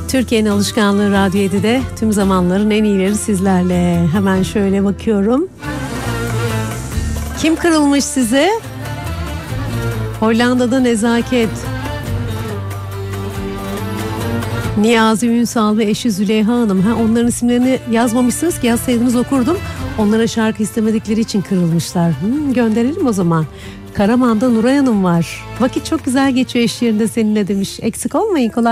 Türkiye'nin alışkanlığı Radyo 7'de tüm zamanların en iyileri sizlerle. Hemen şöyle bakıyorum. Kim kırılmış size? Hollanda'da Nezaket. Niyazi Ünsal ve eşi Züleyha Hanım. Onların isimlerini yazmamışsınız ki, yazsaydınız okurdum. Onlara şarkı istemedikleri için kırılmışlar. Gönderelim o zaman. Karaman'da Nuray Hanım var. Vakit çok güzel geçiyor iş yerinde seninle demiş. Eksik olmayın, kolay.